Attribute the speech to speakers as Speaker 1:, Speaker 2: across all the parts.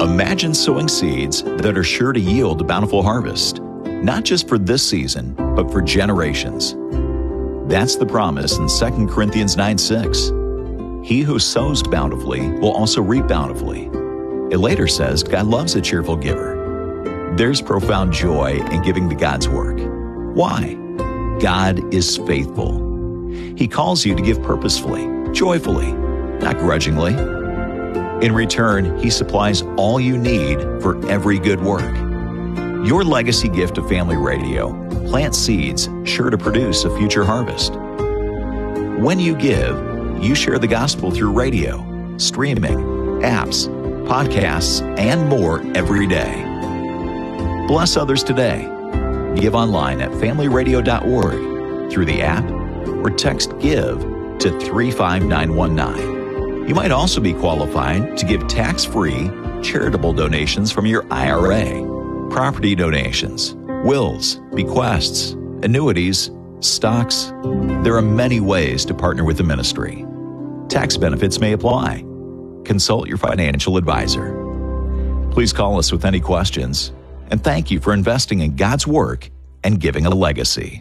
Speaker 1: Imagine sowing seeds that are sure to yield a bountiful harvest, not just for this season, but for generations. That's the promise in 2 Corinthians 9:6. He who sows bountifully will also reap bountifully. It later says God loves a cheerful giver. There's profound joy in giving to God's work. Why? God is faithful. He calls you to give purposefully, joyfully, not grudgingly. In return, He supplies all you need for every good work. Your legacy gift of Family Radio plants seeds sure to produce a future harvest. When you give, you share the gospel through radio, streaming, apps, podcasts, and more every day. Bless others today. Give online at familyradio.org through the app or text GIVE to 35919. You might also be qualified to give tax-free charitable donations from your IRA, property donations, wills, bequests, annuities, stocks. There are many ways to partner with the ministry. Tax benefits may apply. Consult your financial advisor. Please call us with any questions, and thank you for investing in God's work and giving a legacy.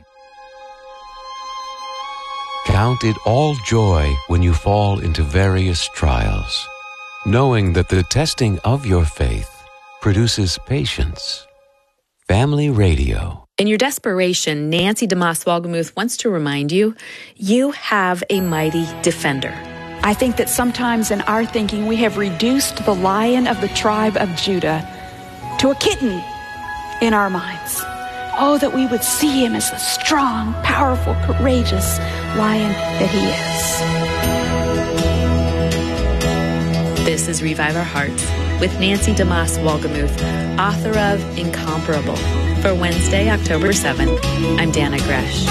Speaker 2: Count it all joy when you fall into various trials, knowing that the testing of your faith produces patience. Family Radio.
Speaker 3: In your desperation, Nancy DeMoss Wolgemuth wants to remind you, you have a mighty defender.
Speaker 4: I think that sometimes in our thinking, we have reduced the Lion of the tribe of Judah to a kitten in our minds. Oh, that we would see him as the strong, powerful, courageous lion that he is.
Speaker 3: This is Revive Our Hearts with Nancy DeMoss Wolgemuth, author of Incomparable. For Wednesday, October 7th, I'm Dana Gresh.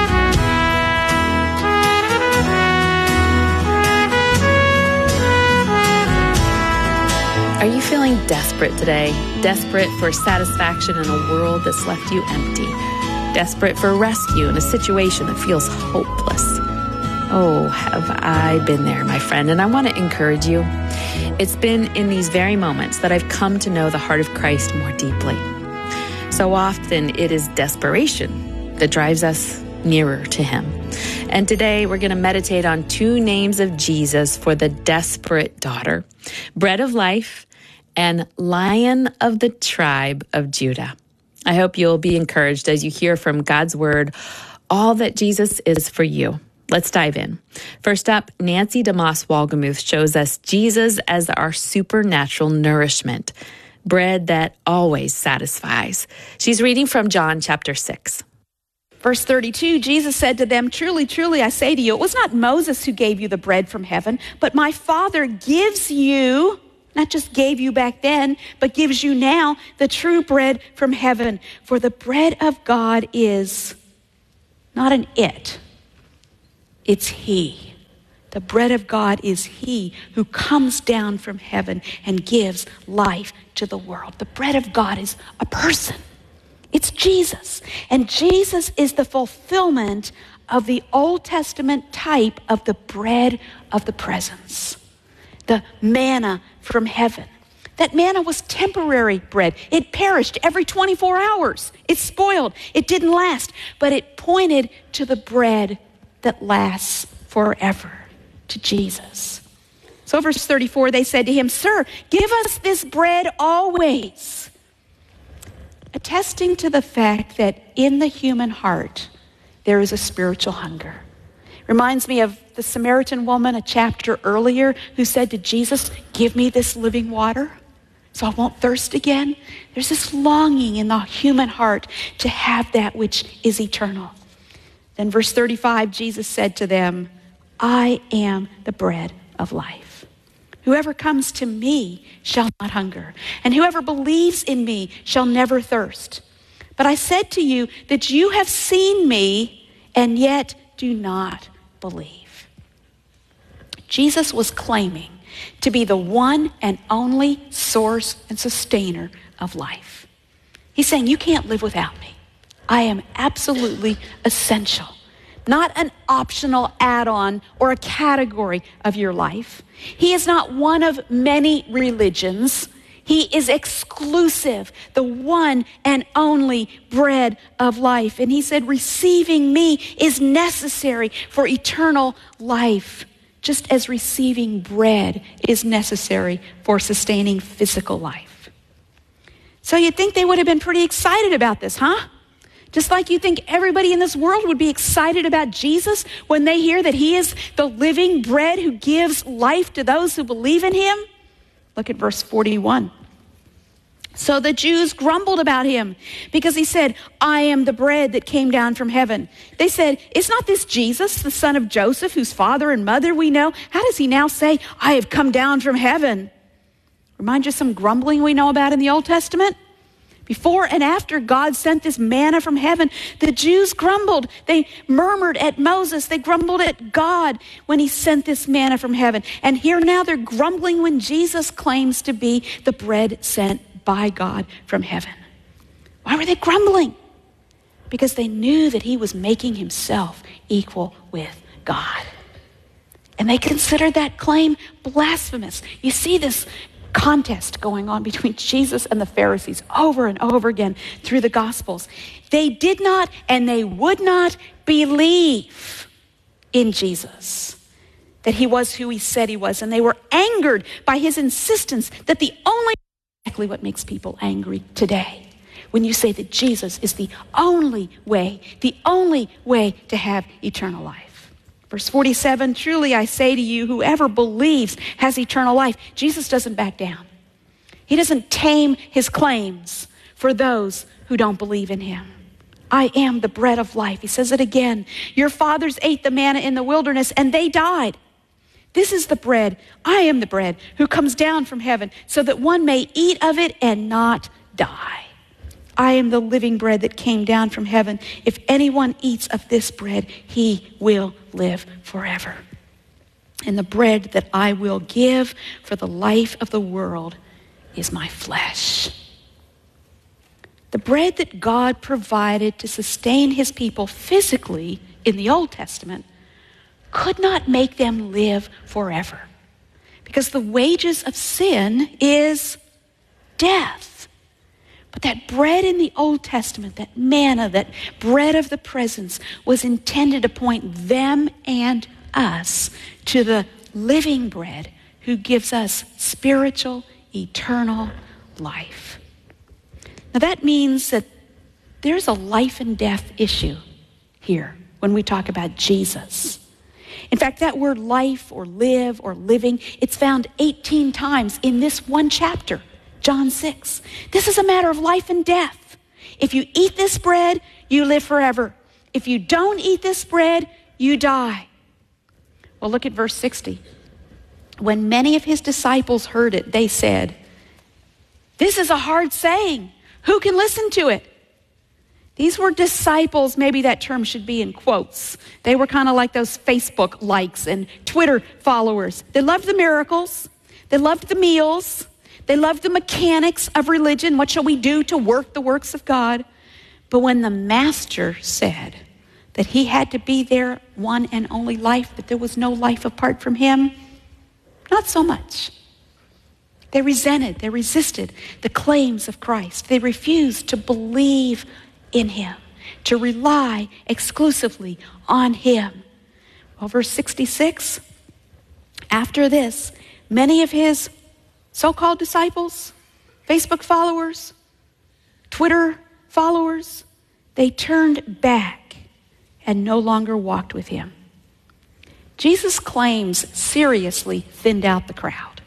Speaker 3: Are you feeling desperate today? Desperate for satisfaction in a world that's left you empty? Desperate for rescue in a situation that feels hopeless? Oh, have I been there, my friend, and I want to encourage you. It's been in these very moments that I've come to know the heart of Christ more deeply. So often it is desperation that drives us nearer to Him. And today we're going to meditate on two names of Jesus for the desperate daughter: Bread of Life and Lion of the tribe of Judah. I hope you'll be encouraged as you hear from God's word all that Jesus is for you. Let's dive in. First up, Nancy DeMoss Wolgemuth shows us Jesus as our supernatural nourishment, bread that always satisfies. She's reading from John chapter 6.
Speaker 4: Verse 32, Jesus said to them, "Truly, truly, I say to you, it was not Moses who gave you the bread from heaven, but my Father gives you," not just gave you back then, but gives you now, "the true bread from heaven. For the bread of God is," not an it, it's He. The bread of God is He who comes down from heaven and gives life to the world. The bread of God is a person. It's Jesus. And Jesus is the fulfillment of the Old Testament type of the bread of the presence, the manna from heaven. That manna was temporary bread. It perished every 24 hours. It spoiled. It didn't last. But it pointed to the bread that lasts forever, to Jesus. So verse 34, they said to him, "Sir, give us this bread always." Attesting to the fact that in the human heart, there is a spiritual hunger. Reminds me of the Samaritan woman a chapter earlier who said to Jesus, "Give me this living water so I won't thirst again." There's this longing in the human heart to have that which is eternal. Then verse 35, Jesus said to them, "I am the bread of life. Whoever comes to me shall not hunger, and whoever believes in me shall never thirst. But I said to you that you have seen me and yet do not believe." Jesus was claiming to be the one and only source and sustainer of life. He's saying, you can't live without me. I am absolutely essential, not an optional add-on or a category of your life. He is not one of many religions. He is exclusive, the one and only bread of life. And he said, receiving me is necessary for eternal life, just as receiving bread is necessary for sustaining physical life. So you'd think they would have been pretty excited about this, huh? Just like you think everybody in this world would be excited about Jesus when they hear that he is the living bread who gives life to those who believe in him. Look at verse 41. So the Jews grumbled about him because he said, I am the bread that came down from heaven. They said, is not this Jesus, the son of Joseph, whose father and mother we know? How does he now say, I have come down from heaven? Remind you of some grumbling we know about in the Old Testament? Before and after God sent this manna from heaven, the Jews grumbled. They murmured at Moses. They grumbled at God when he sent this manna from heaven. And here now they're grumbling when Jesus claims to be the bread sent by God from heaven. Why were they grumbling? Because they knew that he was making himself equal with God. And they considered that claim blasphemous. You see this contest going on between Jesus and the Pharisees over and over again through the Gospels. They did not and they would not believe in Jesus, that he was who he said he was. And they were angered by his insistence that the only, exactly what makes people angry today, when you say that Jesus is the only way to have eternal life. Verse 47, truly I say to you, whoever believes has eternal life. Jesus doesn't back down. He doesn't tame his claims for those who don't believe in him. I am the bread of life. He says it again. Your fathers ate the manna in the wilderness and they died. This is the bread. I am the bread who comes down from heaven so that one may eat of it and not die. I am the living bread that came down from heaven. If anyone eats of this bread, he will live forever. And the bread that I will give for the life of the world is my flesh. The bread that God provided to sustain his people physically in the Old Testament could not make them live forever, because the wages of sin is death. But that bread in the Old Testament, that manna, that bread of the presence, was intended to point them and us to the living bread who gives us spiritual, eternal life. Now that means that there's a life and death issue here when we talk about Jesus. In fact, that word life or live or living, it's found 18 times in this one chapter. John 6. This is a matter of life and death. If you eat this bread, you live forever. If you don't eat this bread, you die. Well, look at verse 60. When many of his disciples heard it, they said, this is a hard saying. Who can listen to it? These were disciples. Maybe that term should be in quotes. They were kind of like those Facebook likes and Twitter followers. They loved the miracles. They loved the meals. They loved the mechanics of religion. What shall we do to work the works of God? But when the master said that he had to be their one and only life, that there was no life apart from him, not so much. They resented, they resisted the claims of Christ. They refused to believe in him, to rely exclusively on him. Well, verse 66, after this, many of his so-called disciples, Facebook followers, Twitter followers, they turned back and no longer walked with him. Jesus' claims seriously thinned out the crowd.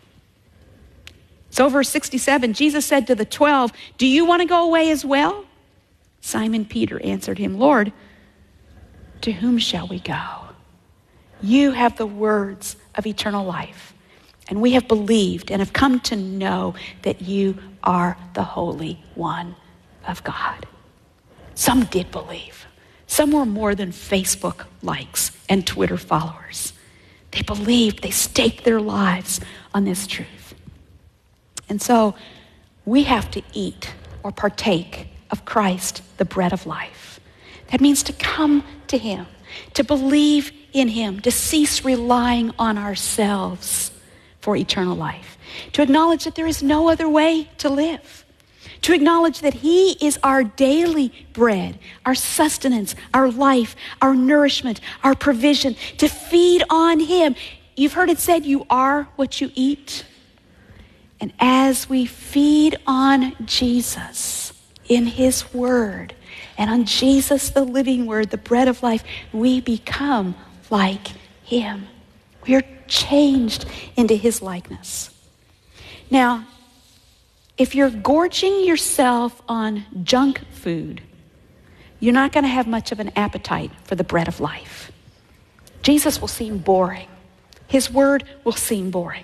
Speaker 4: So verse 67, Jesus said to the 12, do you want to go away as well? Simon Peter answered him, Lord, to whom shall we go? You have the words of eternal life. And we have believed and have come to know that you are the Holy One of God. Some did believe. Some were more than Facebook likes and Twitter followers. They believed, they staked their lives on this truth. And so we have to eat or partake of Christ, the bread of life. That means to come to him, to believe in him, to cease relying on ourselves for eternal life, to acknowledge that there is no other way to live, to acknowledge that he is our daily bread, our sustenance, our life, our nourishment, our provision, to feed on him. You've heard it said, you are what you eat. And as we feed on Jesus in his word, and on Jesus, the living word, the bread of life, we become like him. We are changed into his likeness. Now, if you're gorging yourself on junk food, you're not going to have much of an appetite for the bread of life. Jesus will seem boring. His word will seem boring.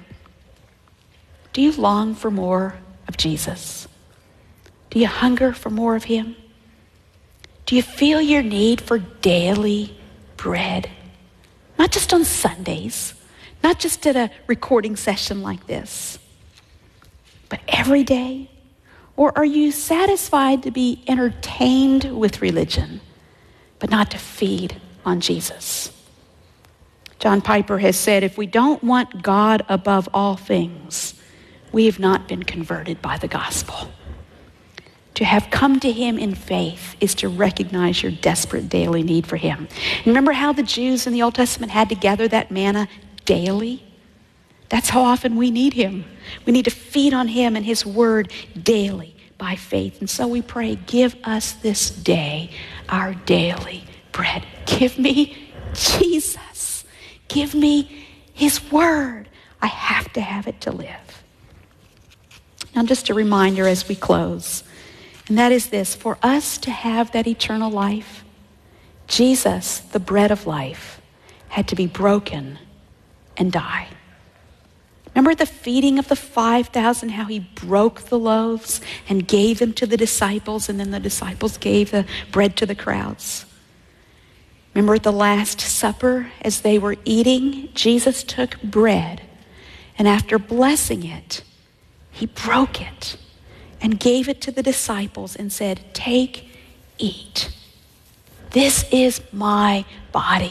Speaker 4: Do you long for more of Jesus? Do you hunger for more of him? Do you feel your need for daily bread? Not just on Sundays, not just at a recording session like this, but every day? Or are you satisfied to be entertained with religion, but not to feed on Jesus? John Piper has said, if we don't want God above all things, we have not been converted by the gospel. To have come to him in faith is to recognize your desperate daily need for him. Remember how the Jews in the Old Testament had to gather that manna daily? That's how often we need him. We need to feed on him and his word daily by faith. And so we pray, give us this day our daily bread. Give me Jesus. Give me his word. I have to have it to live. Now, just a reminder as we close, and that is this: for us to have that eternal life, Jesus, the bread of life, had to be broken and die. Remember the feeding of the 5,000, how he broke the loaves and gave them to the disciples, and then the disciples gave the bread to the crowds. Remember at the Last Supper, as they were eating, Jesus took bread, and after blessing it, he broke it and gave it to the disciples and said, take, eat. This is my body.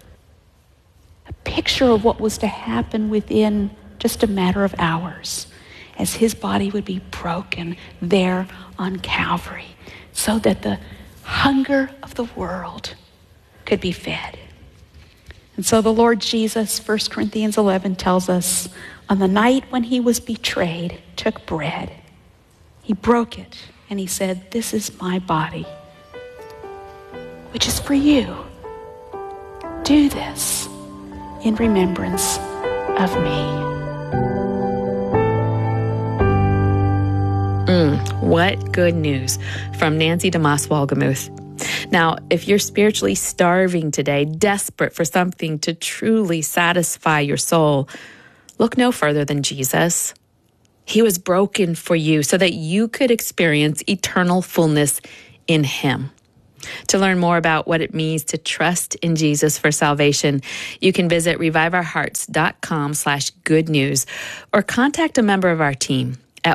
Speaker 4: A picture of what was to happen within just a matter of hours as his body would be broken there on Calvary so that the hunger of the world could be fed. And so the Lord Jesus, 1 Corinthians 11 tells us, on the night when he was betrayed, took bread. He broke it and he said, this is my body, which is for you. Do this in remembrance of me.
Speaker 3: What good news from Nancy DeMoss Wolgemuth. Now, if you're spiritually starving today, desperate for something to truly satisfy your soul, look no further than Jesus. He was broken for you so that you could experience eternal fullness in him. To learn more about what it means to trust in Jesus for salvation, you can visit reviveourhearts.com/good news or contact a member of our team at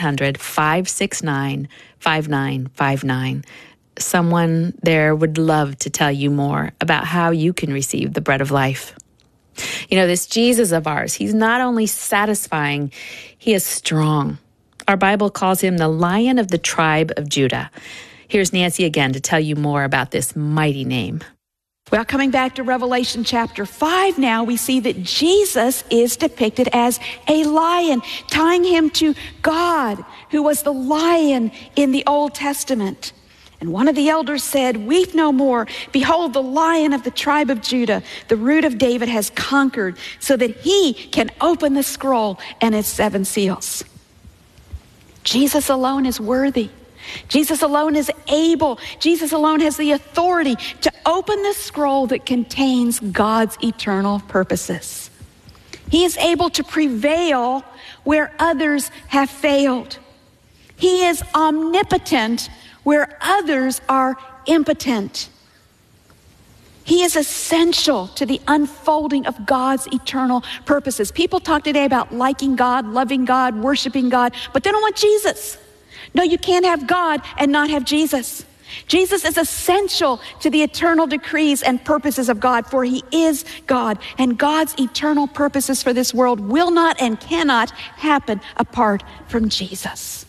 Speaker 3: 1-800-569-5959. Someone there would love to tell you more about how you can receive the bread of life. You know, this Jesus of ours, he's not only satisfying, he is strong. Our Bible calls him the Lion of the tribe of Judah. Here's Nancy again to tell you more about this mighty name.
Speaker 4: Well, coming back to Revelation chapter 5 now, we see that Jesus is depicted as a lion, tying him to God, who was the lion in the Old Testament. And one of the elders said, weep no more. Behold, the Lion of the tribe of Judah, the root of David, has conquered so that he can open the scroll and its 7 seals. Jesus alone is worthy. Jesus alone is able. Jesus alone has the authority to open the scroll that contains God's eternal purposes. He is able to prevail where others have failed. He is omnipotent where others are impotent. He is essential to the unfolding of God's eternal purposes. People talk today about liking God, loving God, worshiping God, but they don't want Jesus. No, you can't have God and not have Jesus. Jesus is essential to the eternal decrees and purposes of God, for he is God, and God's eternal purposes for this world will not and cannot happen apart from Jesus.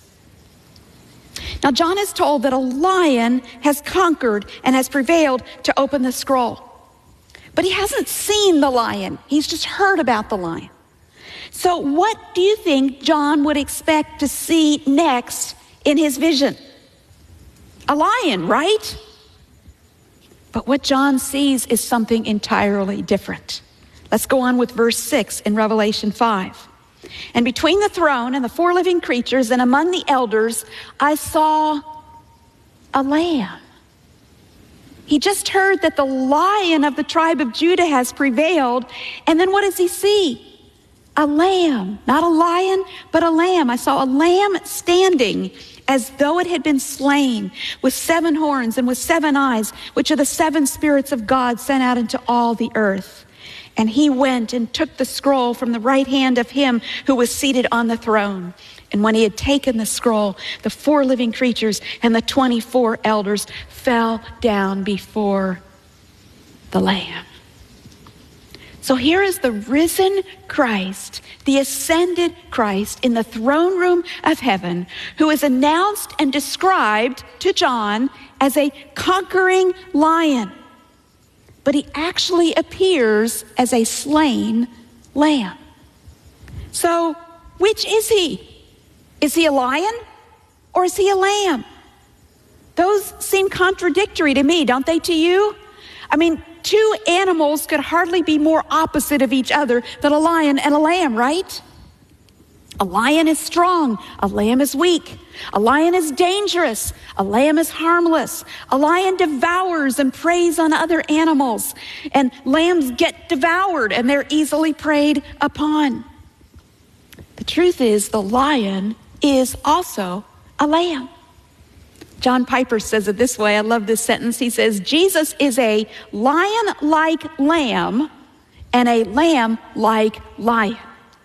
Speaker 4: Now, John is told that a lion has conquered and has prevailed to open the scroll. But he hasn't seen the lion. He's just heard about the lion. So what do you think John would expect to see next in his vision? A lion, right? But what John sees is something entirely different. Let's go on with verse 6 in Revelation 5. And between the throne and the four living creatures and among the elders, I saw a lamb. He just heard that the Lion of the tribe of Judah has prevailed. And then what does he see? A lamb, not a lion, but a lamb. I saw a lamb standing as though it had been slain, with 7 horns and with 7 eyes, which are the 7 spirits of God sent out into all the earth. And he went and took the scroll from the right hand of him who was seated on the throne. And when he had taken the scroll, the 4 living creatures and the 24 elders fell down before the Lamb. So here is the risen Christ, the ascended Christ in the throne room of heaven, who is announced and described to John as a conquering lion. But he actually appears as a slain lamb. So, which is he? Is he a lion or is he a lamb? Those seem contradictory to me, don't they to you? I mean, 2 animals could hardly be more opposite of each other than a lion and a lamb, right? A lion is strong, a lamb is weak. A lion is dangerous, a lamb is harmless. A lion devours and preys on other animals, and lambs get devoured and they're easily preyed upon. The truth is, the lion is also a lamb. John Piper says it this way. I love this sentence. He says, Jesus is a lion-like lamb and a lamb-like lion.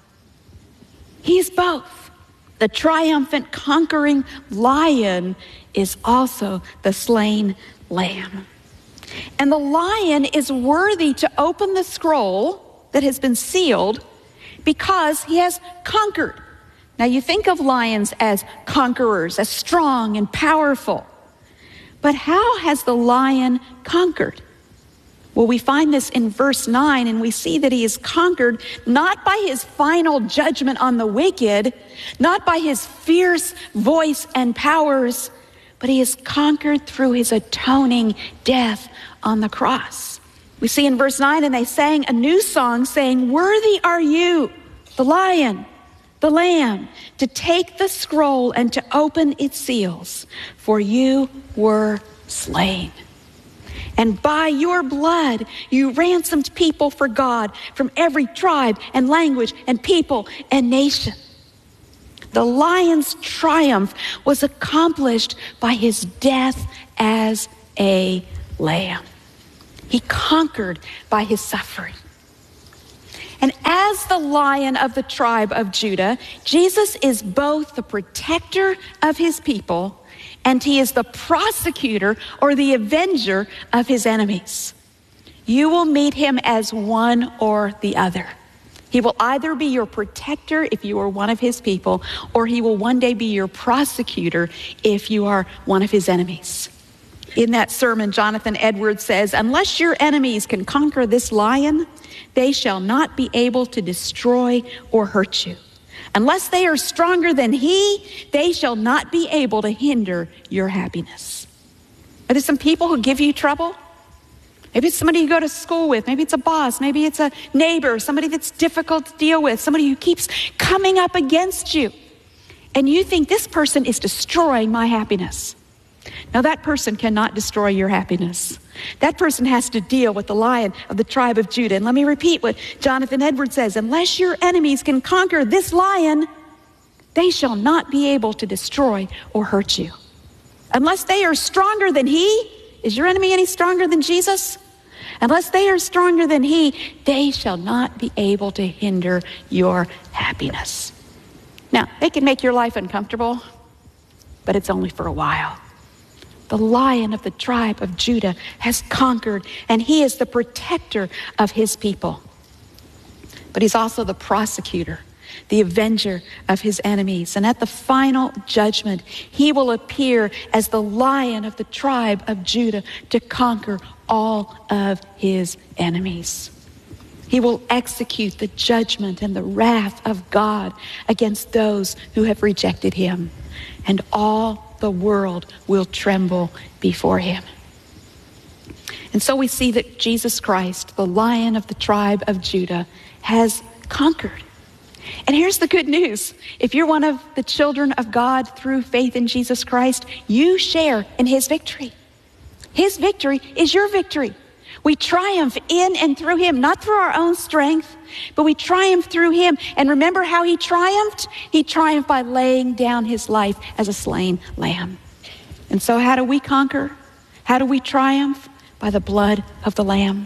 Speaker 4: He's both. The triumphant, conquering lion is also the slain lamb. And the lion is worthy to open the scroll that has been sealed because he has conquered. Now, you think of lions as conquerors, as strong and powerful. But how has the lion conquered? Well, we find this in verse 9, and we see that he is conquered not by his final judgment on the wicked, not by his fierce voice and powers, but he is conquered through his atoning death on the cross. We see in verse 9, and they sang a new song saying, "Worthy are you, the lion, the lamb, to take the scroll and to open its seals, for you were slain. And by your blood, you ransomed people for God from every tribe and language and people and nation." The lion's triumph was accomplished by his death as a lamb. He conquered by his suffering. And as the Lion of the tribe of Judah, Jesus is both the protector of his people and he is the prosecutor or the avenger of his enemies. You will meet him as one or the other. He will either be your protector if you are one of his people, or he will one day be your prosecutor if you are one of his enemies. In that sermon, Jonathan Edwards says, "Unless your enemies can conquer this lion, they shall not be able to destroy or hurt you. Unless they are stronger than he, they shall not be able to hinder your happiness." Are there some people who give you trouble? Maybe it's somebody you go to school with. Maybe it's a boss. Maybe it's a neighbor, somebody that's difficult to deal with, somebody who keeps coming up against you. And you think, this person is destroying my happiness. Now, that person cannot destroy your happiness. That person has to deal with the Lion of the tribe of Judah. And let me repeat what Jonathan Edwards says. Unless your enemies can conquer this lion, they shall not be able to destroy or hurt you. Unless they are stronger than he. Is your enemy any stronger than Jesus? Unless they are stronger than he, they shall not be able to hinder your happiness. Now, they can make your life uncomfortable, but it's only for a while. The Lion of the tribe of Judah has conquered, and he is the protector of his people. But he's also the prosecutor, the avenger of his enemies. And at the final judgment, he will appear as the Lion of the tribe of Judah to conquer all of his enemies. He will execute the judgment and the wrath of God against those who have rejected him. And all the world will tremble before him. And so we see that Jesus Christ, the Lion of the tribe of Judah, has conquered. And here's the good news. If you're one of the children of God through faith in Jesus Christ, you share in his victory. His victory is your victory. We triumph in and through him, not through our own strength, but we triumph through him. And remember how he triumphed? He triumphed by laying down his life as a slain lamb. And so how do we conquer? How do we triumph? By the blood of the Lamb.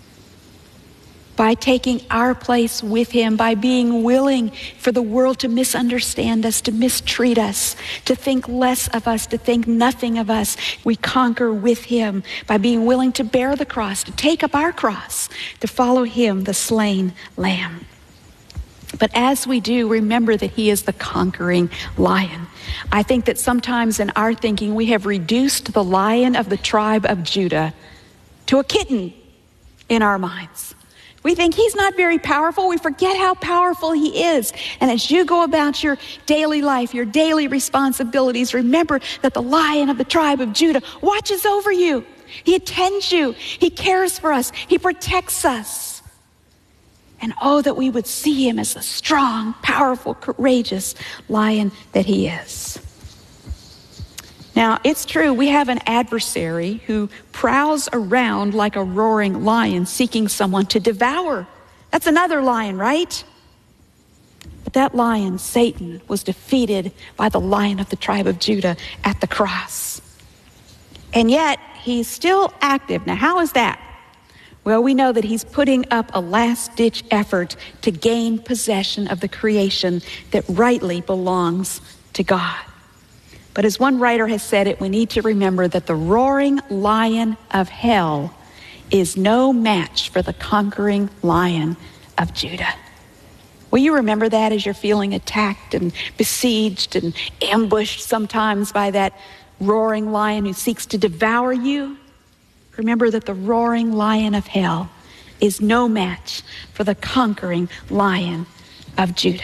Speaker 4: By taking our place with him, by being willing for the world to misunderstand us, to mistreat us, to think less of us, to think nothing of us. We conquer with him by being willing to bear the cross, to take up our cross, to follow him, the slain lamb. But as we do, remember that he is the conquering lion. I think that sometimes in our thinking, we have reduced the Lion of the tribe of Judah to a kitten in our minds. We think he's not very powerful. We forget how powerful he is. And as you go about your daily life, your daily responsibilities, remember that the Lion of the tribe of Judah watches over you. He attends you. He cares for us. He protects us. And oh, that we would see him as the strong, powerful, courageous lion that he is. Now, it's true, we have an adversary who prowls around like a roaring lion seeking someone to devour. That's another lion, right? But that lion, Satan, was defeated by the Lion of the tribe of Judah at the cross. And yet, he's still active. Now, how is that? Well, we know that he's putting up a last-ditch effort to gain possession of the creation that rightly belongs to God. But as one writer has said it, we need to remember that the roaring lion of hell is no match for the conquering Lion of Judah. Will you remember that as you're feeling attacked and besieged and ambushed sometimes by that roaring lion who seeks to devour you? Remember that the roaring lion of hell is no match for the conquering Lion of Judah.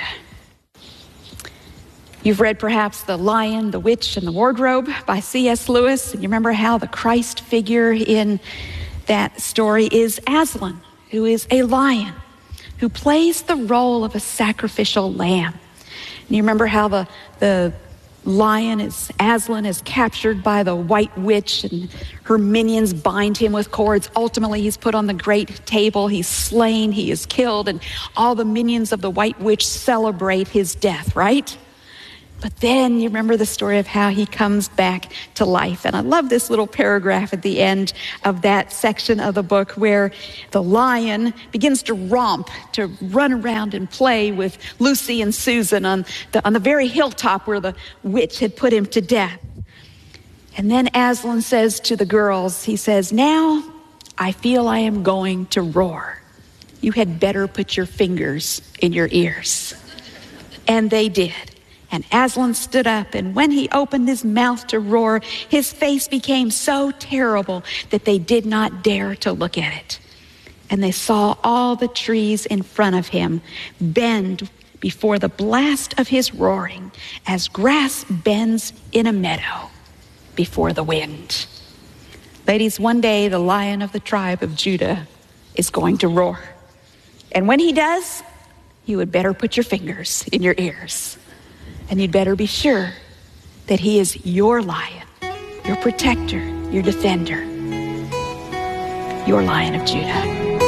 Speaker 4: You've read perhaps The Lion, the Witch, and the Wardrobe by C.S. Lewis. And you remember how the Christ figure in that story is Aslan, who is a lion, who plays the role of a sacrificial lamb. And you remember how the lion, Aslan, is captured by the White Witch, and her minions bind him with cords. Ultimately, he's put on the great table. He's slain. He is killed. And all the minions of the White Witch celebrate his death, right? But then you remember the story of how he comes back to life. And I love this little paragraph at the end of that section of the book where the lion begins to romp, to run around and play with Lucy and Susan on the very hilltop where the witch had put him to death. And then Aslan says to the girls, he says, "Now I feel I am going to roar. You had better put your fingers in your ears." And they did. And Aslan stood up, and when he opened his mouth to roar, his face became so terrible that they did not dare to look at it. And they saw all the trees in front of him bend before the blast of his roaring, as grass bends in a meadow before the wind. Ladies, one day the Lion of the tribe of Judah is going to roar. And when he does, you would better put your fingers in your ears. And you'd better be sure that he is your lion, your protector, your defender, your Lion of Judah.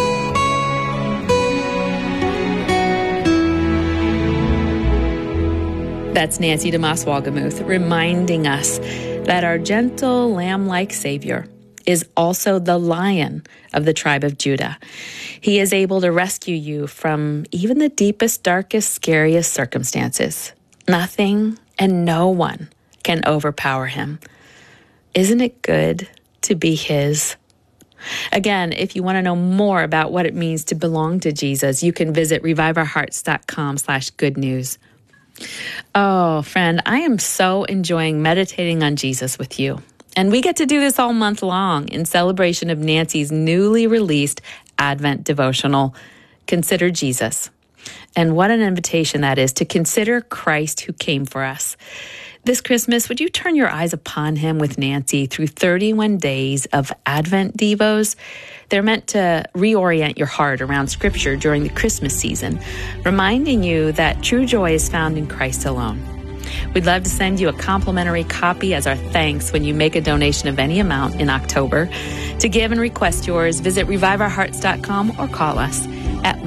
Speaker 3: That's Nancy DeMoss Wolgemuth reminding us that our gentle lamb-like Savior is also the Lion of the tribe of Judah. He is able to rescue you from even the deepest, darkest, scariest circumstances. Nothing and no one can overpower him. Isn't it good to be His? Again, if you want to know more about what it means to belong to Jesus, you can visit reviveourhearts.com/good news. Oh, friend, I am so enjoying meditating on Jesus with you. And we get to do this all month long in celebration of Nancy's newly released Advent devotional, Consider Jesus. And what an invitation that is to consider Christ who came for us. This Christmas, would you turn your eyes upon Him with Nancy through 31 days of Advent Devos? They're meant to reorient your heart around Scripture during the Christmas season, reminding you that true joy is found in Christ alone. We'd love to send you a complimentary copy as our thanks when you make a donation of any amount in October. To give and request yours, visit reviveourhearts.com or call us at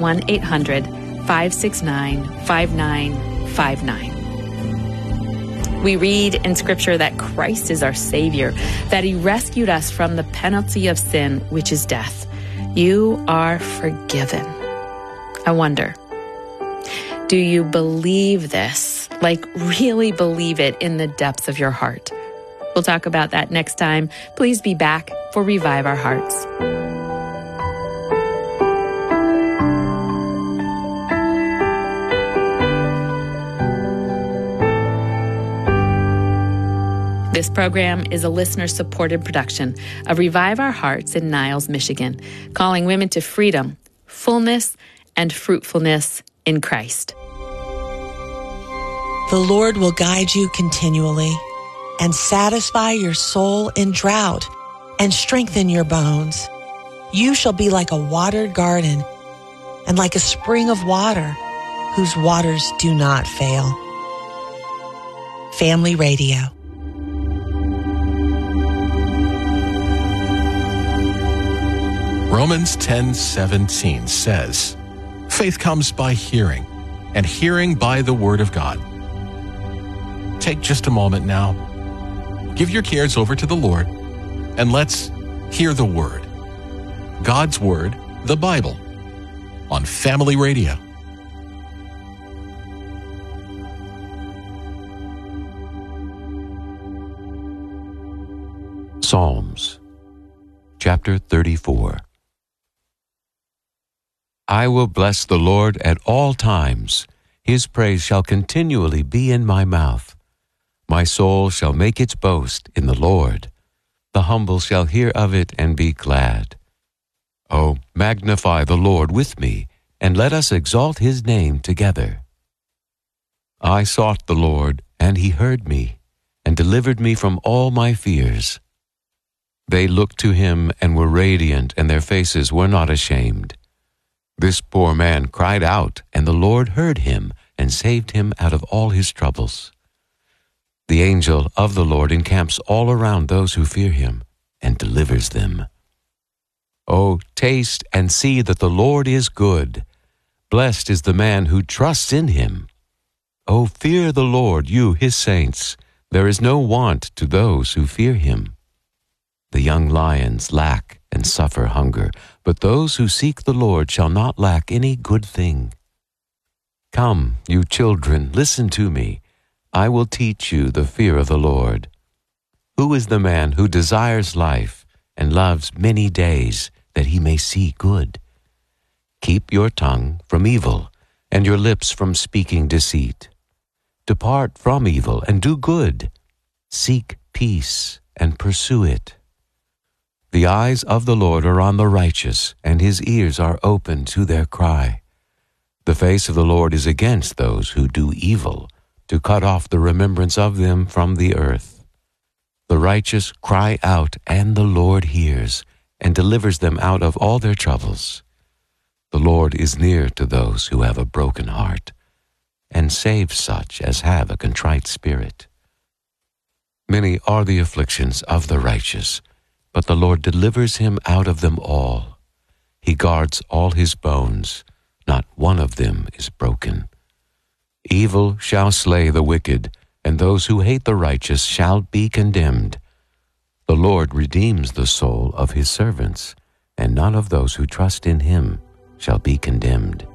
Speaker 3: 1-800-569-5959. We read in Scripture that Christ is our Savior, that He rescued us from the penalty of sin, which is death. You are forgiven. I wonder, do you believe this? Like, really believe it in the depths of your heart? We'll talk about that next time. Please be back for Revive Our Hearts. This program is a listener-supported production of Revive Our Hearts in Niles, Michigan, calling women to freedom, fullness, and fruitfulness in Christ.
Speaker 5: The Lord will guide you continually and satisfy your soul in drought and strengthen your bones. You shall be like a watered garden and like a spring of water whose waters do not fail. Family Radio.
Speaker 6: Romans 10:17 says, "Faith comes by hearing, and hearing by the Word of God." Take just a moment now. Give your cares over to the Lord, and let's hear the Word. God's Word, the Bible, on Family Radio.
Speaker 2: Psalms, chapter 34. I will bless the Lord at all times. His praise shall continually be in my mouth. My soul shall make its boast in the Lord. The humble shall hear of it and be glad. Oh, magnify the Lord with me, and let us exalt His name together. I sought the Lord, and He heard me, and delivered me from all my fears. They looked to Him and were radiant, and their faces were not ashamed. This poor man cried out, and the Lord heard him and saved him out of all his troubles. The angel of the Lord encamps all around those who fear Him and delivers them. Oh, taste and see that the Lord is good. Blessed is the man who trusts in Him. Oh, fear the Lord, you His saints. There is no want to those who fear Him. The young lions lack and suffer hunger, but those who seek the Lord shall not lack any good thing. Come, you children, listen to me. I will teach you the fear of the Lord. Who is the man who desires life and loves many days that he may see good? Keep your tongue from evil and your lips from speaking deceit. Depart from evil and do good. Seek peace and pursue it. The eyes of the Lord are on the righteous, and His ears are open to their cry. The face of the Lord is against those who do evil, to cut off the remembrance of them from the earth. The righteous cry out, and the Lord hears, and delivers them out of all their troubles. The Lord is near to those who have a broken heart, and saves such as have a contrite spirit. Many are the afflictions of the righteous, but the Lord delivers him out of them all. He guards all his bones, not one of them is broken. Evil shall slay the wicked, and those who hate the righteous shall be condemned. The Lord redeems the soul of His servants, and none of those who trust in Him shall be condemned.